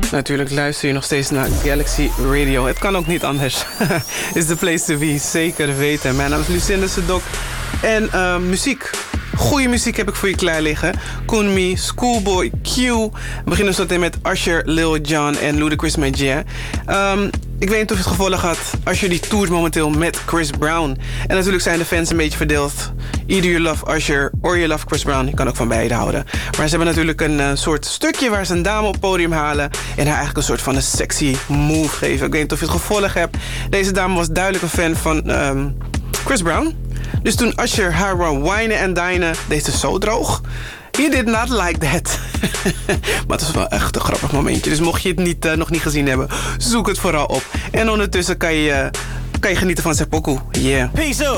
Natuurlijk luister je nog steeds naar Galaxy Radio. Het kan ook niet anders. Is the place to be, zeker weten. Mijn naam is Lucinda Sedok. En muziek. Goeie muziek heb ik voor je klaar liggen. Kunmi, Schoolboy Q. We beginnen zo meteen met Usher, Lil Jon en Ludacris met Yeah. Ik weet niet of je het gevolgd had. Usher die toert momenteel met Chris Brown. En natuurlijk zijn de fans een beetje verdeeld. Either you love Usher or you love Chris Brown. Je kan ook van beide houden. Maar ze hebben natuurlijk een soort stukje waar ze een dame op het podium halen. En haar eigenlijk een soort van een sexy move geven. Ik weet niet of je het gevolgd hebt. Deze dame was duidelijk een fan van Chris Brown. Dus toen Usher haar wou winen en dinen, deed ze zo droog. He did not like that. Maar het was wel echt een grappig momentje. Dus mocht je het nog niet gezien hebben, zoek het vooral op. En ondertussen kan je genieten van zijn pokoe. Yeah. Peace up.